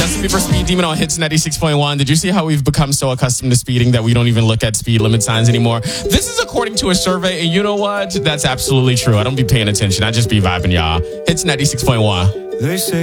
Justin Bieber, Speed Demon on Hits 96.1. Did you see how we've become so accustomed to speeding that we don't even look at speed limit signs anymore? This is according to a survey, and you know what? That's absolutely true. I don't be paying attention. I just be vibing, y'all. Hits 96.1. They say